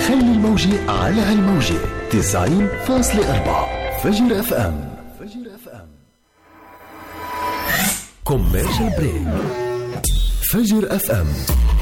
خلي الموجة على هالموجة 90.4 فجر اف ام. كوميرشال بريك. فجر اف ام